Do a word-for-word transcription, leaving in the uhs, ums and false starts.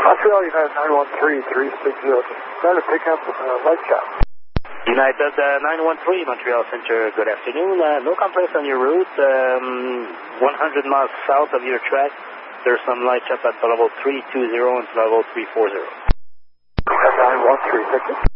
Montreal, United nine one three, three six zero. Trying to pick up uh, light shot. United uh, nine one three, Montreal Center, good afternoon. Uh, no complaints on your route. Um, one hundred miles south of your track, there's some light shot at level three two zero and level three four zero. nine one three, thank you.